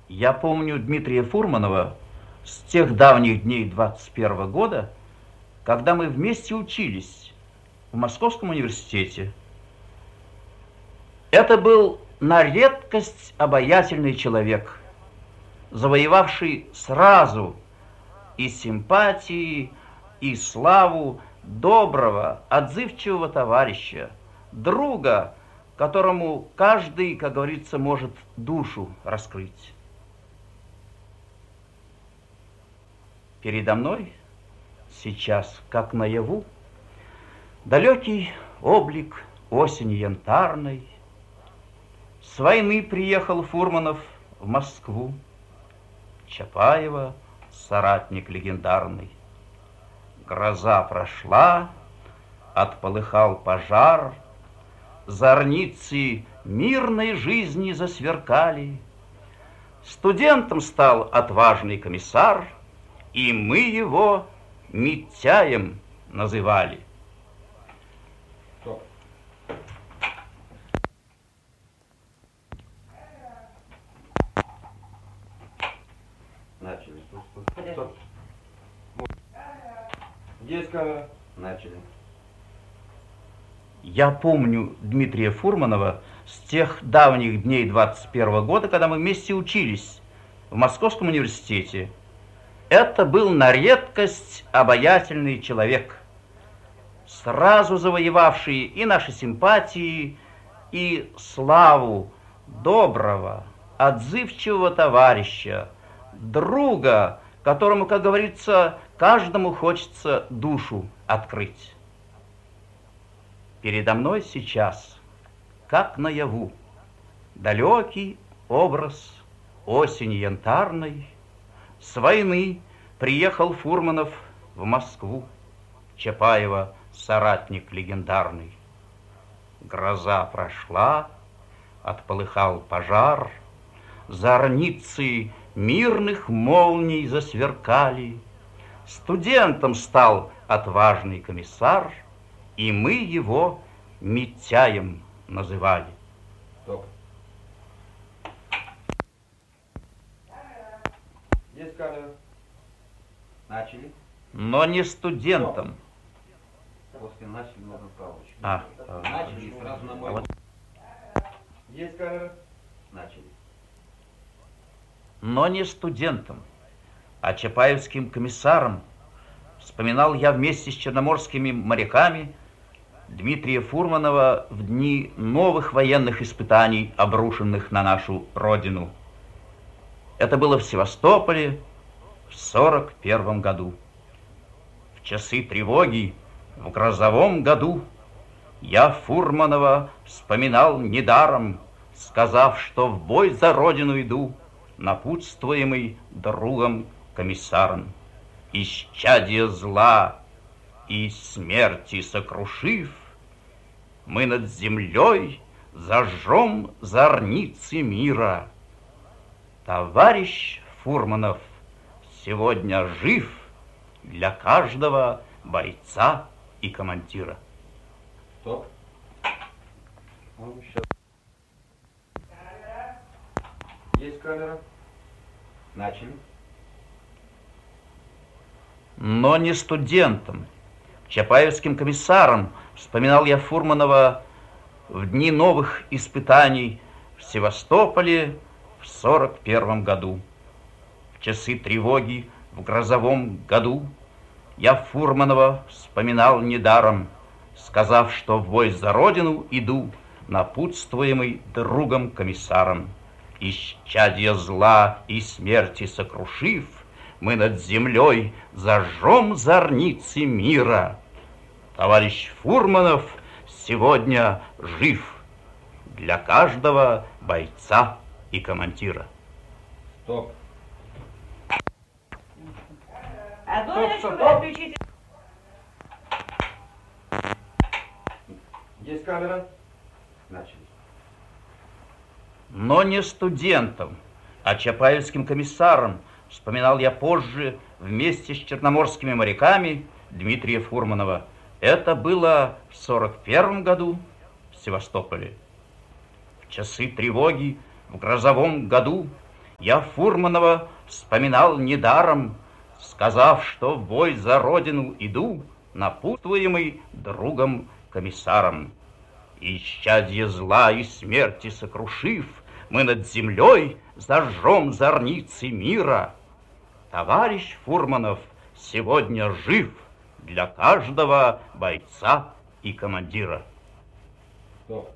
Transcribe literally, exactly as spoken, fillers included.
Я помню Дмитрия Фурманова с тех давних дней двадцать первого года, когда мы вместе учились в Московском университете. Это был на редкость обаятельный человек, завоевавший сразу и симпатии, и славу доброго, отзывчивого товарища, друга, которому каждый, как говорится, может душу раскрыть. Передо мной сейчас, как наяву, далекий облик осени янтарной. С войны приехал Фурманов в Москву, Чапаева соратник легендарный. Гроза прошла, отполыхал пожар, зорницы мирной жизни засверкали. Студентом стал отважный комиссар, и мы его Митяем называли. Начали. Стоп. Есть камера. Начали. Я помню Дмитрия Фурманова с тех давних дней двадцать первого года, когда мы вместе учились в Московском университете. Это был на редкость обаятельный человек, сразу завоевавший и наши симпатии, и славу доброго, отзывчивого товарища, друга, которому, как говорится, каждому хочется душу открыть. Передо мной сейчас, как наяву, далекий образ осени янтарной. С войны приехал Фурманов в Москву, Чапаева соратник легендарный. Гроза прошла, отполыхал пожар, зорницы мирных молний засверкали. Студентом стал отважный комиссар, и мы его Митяем называли. Стоп. Есть камера. Начали. Но не студентом. После начали можно справочку. А, Начали и сразу на мой. вот. Есть камера. Начали. Но не студентом, а чапаевским комиссаром вспоминал я вместе с черноморскими моряками Дмитрия Фурманова в дни новых военных испытаний, обрушенных на нашу родину. Это было в Севастополе в сорок первом году. В часы тревоги, в грозовом году, я Фурманова вспоминал недаром, сказав, что в бой за родину иду, напутствуемый другом комиссаром. Исчадие зла и смерти сокрушив, мы над землей зажжем зорницы мира. Товарищ Фурманов сегодня жив для каждого бойца и командира. Стоп. Есть камера. Начали. Но не студентом, чапаевским комиссаром вспоминал я Фурманова в дни новых испытаний в Севастополе в сорок первом году. В часы тревоги, в грозовом году, я Фурманова вспоминал недаром, сказав, что в бой за родину иду, напутствуемый другом комиссаром. Исчадие зла и смерти сокрушив, мы над землей зажжем зорницы мира. Товарищ Фурманов сегодня жив для каждого бойца и командира. Стоп. Одну минуточку, отключите. Есть камера. Начали. Но не студентом, а чапаевским комиссаром вспоминал я позже вместе с черноморскими моряками Дмитрия Фурманова. Это было в сорок первом году в Севастополе. В часы тревоги, в грозовом году, Я Фурманова вспоминал недаром, сказав, что в бой за родину иду, напутствуемый другом-комиссаром. Исчадье зла и смерти сокрушив, мы над землей зажжем зорницы мира. Товарищ Фурманов сегодня жив для каждого бойца и командира. Стоп.